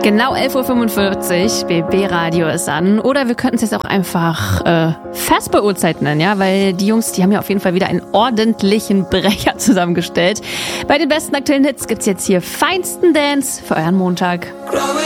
Genau 11.45 Uhr, BB-Radio ist an. Oder wir könnten es jetzt auch einfach Vesper-Uhrzeit nennen, ja, weil die Jungs, die haben ja auf jeden Fall wieder einen ordentlichen Brecher zusammengestellt. Bei den besten aktuellen Hits gibt's jetzt hier feinsten Dance für euren Montag.